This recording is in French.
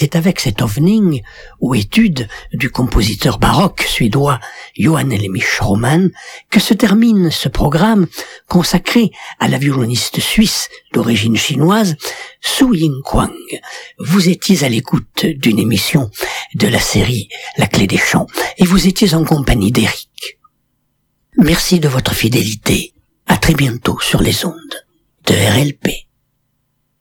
C'est avec cet oefening, ou étude du compositeur baroque suédois Johan Elemisch Roman, que se termine ce programme consacré à la violoniste suisse d'origine chinoise, Su Ying-Kwang. Vous étiez à l'écoute d'une émission de la série La Clé des Chants, et vous étiez en compagnie d'Éric. Merci de votre fidélité. À très bientôt sur les ondes de RLP.